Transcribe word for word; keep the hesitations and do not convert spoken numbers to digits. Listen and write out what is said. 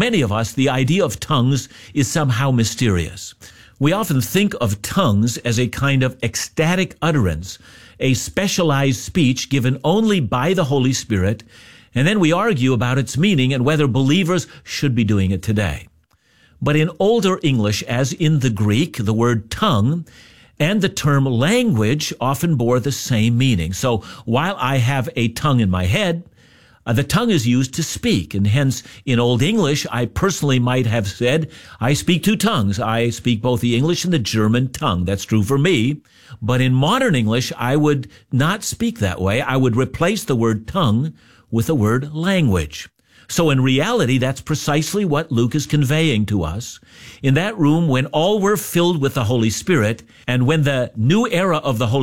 many of us, the idea of tongues is somehow mysterious. We often think of tongues as a kind of ecstatic utterance, a specialized speech given only by the Holy Spirit, and then we argue about its meaning and whether believers should be doing it today. But in Older English, as in the Greek, the word tongue and the term language often bore the same meaning. So while I have a tongue in my head, uh, the tongue is used to speak, and hence in Old English, I personally might have said, I speak two tongues. I speak both the English and the German tongue. That's true for me. But in modern English, I would not speak that way. I would replace the word tongue with the word language. So in reality, that's precisely what Luke is conveying to us. In that room, when all were filled with the Holy Spirit, and when the new era of the Holy